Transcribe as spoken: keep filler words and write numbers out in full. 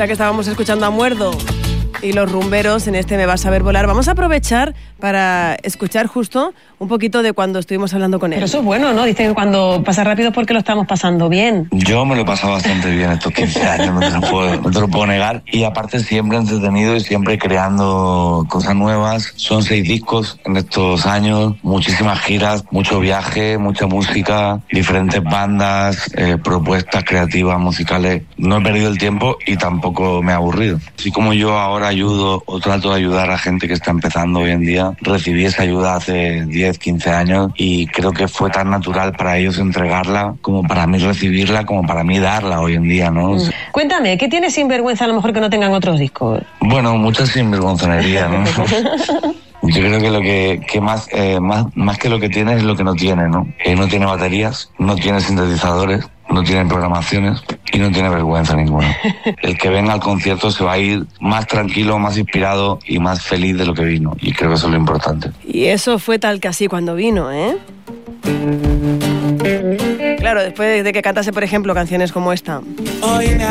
ya que estábamos escuchando a Muerdo y Los Rumberos en este Me Vas a Ver Volar, vamos a aprovechar para escuchar justo un poquito de cuando estuvimos hablando con él. Pero eso es bueno, ¿no? Dicen que cuando pasa rápido es porque lo estamos pasando bien. Yo me lo he pasado bastante bien estos quince años, no te lo puedo, no te lo puedo negar. Y aparte siempre entretenido y siempre creando cosas nuevas. Son seis discos en estos años, muchísimas giras, mucho viaje, mucha música, diferentes bandas, eh, propuestas creativas, musicales. No he perdido el tiempo y tampoco me he aburrido. Así como yo ahora ayudo o trato de ayudar a gente que está empezando hoy en día, recibí esa ayuda hace diez, quince años y creo que fue tan natural para ellos entregarla como para mí recibirla, como para mí darla hoy en día, ¿no? Mm. Cuéntame, ¿qué tienes sinvergüenza a lo mejor que no tengan otros discos? Bueno, mucha sinvergonzonería, ¿no? Yo creo que lo que, que más, eh, más, más que lo que tiene es lo que no tiene, ¿no? Eh, no tiene baterías, no tiene sintetizadores, no tiene programaciones y no tiene vergüenza ninguna. El que venga al concierto se va a ir más tranquilo, más inspirado y más feliz de lo que vino. Y creo que eso es lo importante. Y eso fue tal que así cuando vino, ¿eh? Claro, después de que cantase, por ejemplo, canciones como esta.